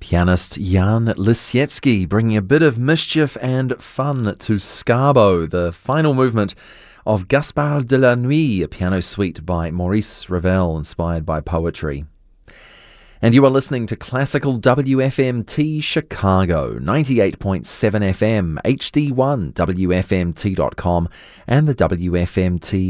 Pianist Jan Lisiecki bringing a bit of mischief and fun to Skabo, the final movement of Gaspard de la Nuit, a piano suite by Maurice Ravel inspired by poetry. And you are listening to Classical WFMT Chicago, 98.7 FM, HD1, WFMT.com and the WFMT